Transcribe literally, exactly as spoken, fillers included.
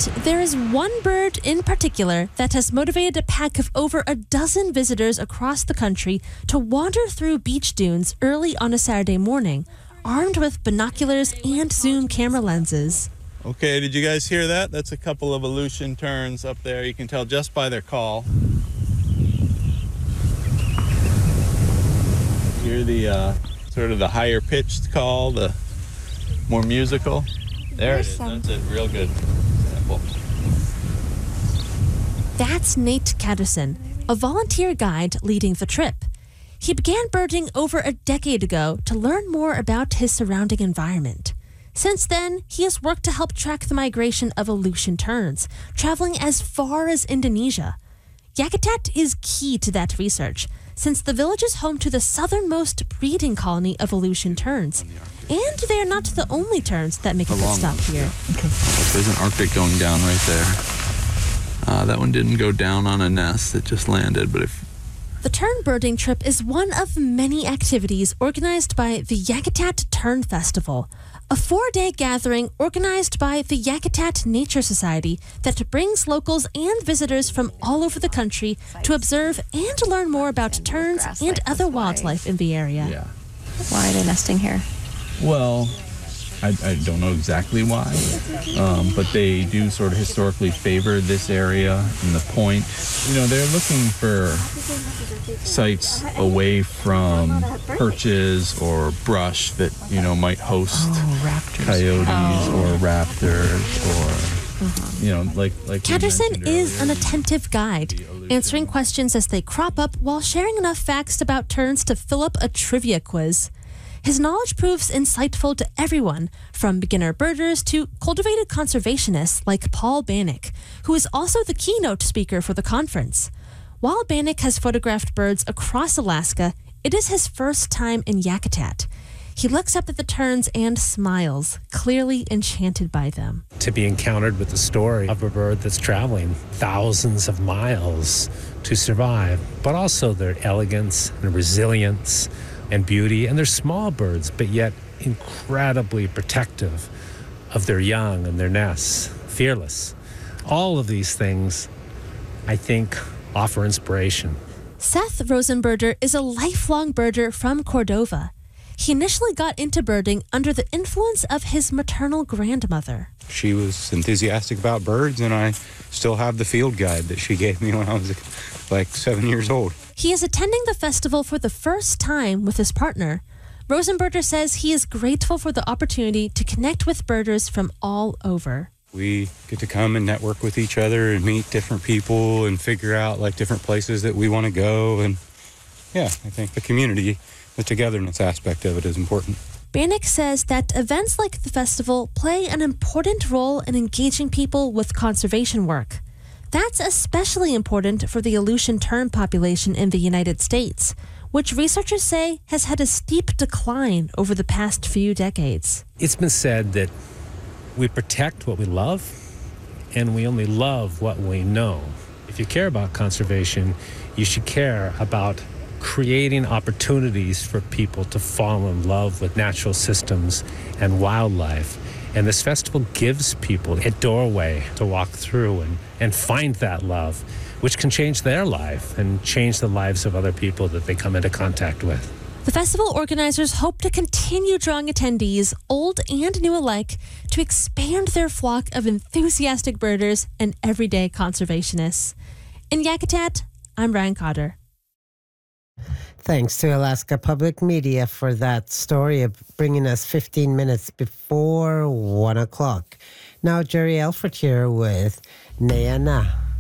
Yakutat, there is one bird in particular that has motivated a pack of over a dozen visitors across the country to wander through beach dunes early on a Saturday morning, armed with binoculars and zoom camera lenses. Okay, did you guys hear that? That's a couple of Aleutian terns up there. You can tell just by their call. Hear the uh, sort of the higher pitched call, the more musical. There it is. That's it. Real good sample. That's Nate Catterson, a volunteer guide leading the trip. He began birding over a decade ago to learn more about his surrounding environment. Since then, he has worked to help track the migration of Aleutian terns, traveling as far as Indonesia. Yakutat is key to that research, since the village is home to the southernmost breeding colony of Aleutian terns. And they are not the only terns that make a pit stop here. Okay. There's an Arctic going down right there. Uh, that one didn't go down on a nest, it just landed. But if The tern birding trip is one of many activities organized by the Yakutat Tern Festival, a four-day gathering organized by the Yakutat Nature Society that brings locals and visitors from all over the country to observe and learn more about terns and other wildlife in the area. Yeah. Why are they nesting here? Well, I, I don't know exactly why, um, but they do sort of historically favor this area and the point. You know, they're looking for sites away from perches or brush that, you know, might host oh, raptors. coyotes oh. or raptors or, uh-huh. you know, like... like Catterson is an attentive guide, answering questions as they crop up while sharing enough facts about terns to fill up a trivia quiz. His knowledge proves insightful to everyone, from beginner birders to cultivated conservationists like Paul Bannock, who is also the keynote speaker for the conference. While Bannock has photographed birds across Alaska, it is his first time in Yakutat. He looks up at the terns and smiles, clearly enchanted by them. To be encountered with the story of a bird that's traveling thousands of miles to survive, but also their elegance and resilience and beauty, and they're small birds, but yet incredibly protective of their young and their nests, fearless. All of these things, I think, offer inspiration. Seth Rosenberger is a lifelong birder from Cordova. He initially got into birding under the influence of his maternal grandmother. She was enthusiastic about birds, and I still have the field guide that she gave me when I was like seven years old. He is attending the festival for the first time with his partner. Rosenberger says he is grateful for the opportunity to connect with birders from all over. We get to come and network with each other and meet different people and figure out like different places that we want to go. And yeah, I think the community, the togetherness aspect of it is important. Bannock says that events like the festival play an important role in engaging people with conservation work. That's especially important for the Aleutian tern population in the United States, which researchers say has had a steep decline over the past few decades. It's been said that we protect what we love, and we only love what we know. If you care about conservation, you should care about creating opportunities for people to fall in love with natural systems and wildlife. And this festival gives people a doorway to walk through and, and find that love, which can change their life and change the lives of other people that they come into contact with. The festival organizers hope to continue drawing attendees, old and new alike, to expand their flock of enthusiastic birders and everyday conservationists. In Yakutat, I'm Ryan Cotter. Thanks to Alaska Public Media for that story of bringing us fifteen minutes before one o'clock. Now, Jerry Elford here with Nea Na.